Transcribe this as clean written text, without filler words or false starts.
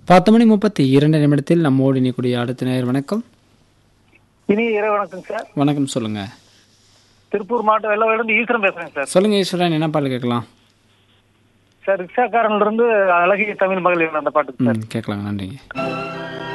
10:32 நம்மோடு இணைக்கூடிய அடுத்த நேயர். வணக்கம். இனி இரவு வணக்கம் சார். வணக்கம், சொல்லுங்க. திருப்பூர் மாவட்டம் வெள்ளவயிலிருந்து ஈஸ்வரன் பேசுறேன் சார். சொல்லுங்க ஈஸ்வரன், என்ன பாடல் கேட்கலாம்? சார் ரிக்ஷாக்காரன்ல இருந்து அழகிய தமிழ் மகள் அந்த பாட்டுக்கு சார் கேட்கலாம். நன்றிங்க.